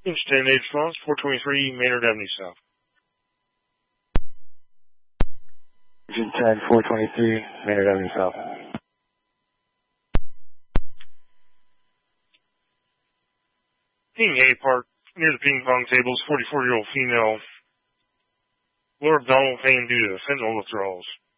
Instant aid response, 423 Maynard Avenue South. Engine 10, 423 Maynard Avenue South. Ping A Park, near the ping pong tables, 44-year-old female. Lower abdominal pain due to fentanyl withdrawals.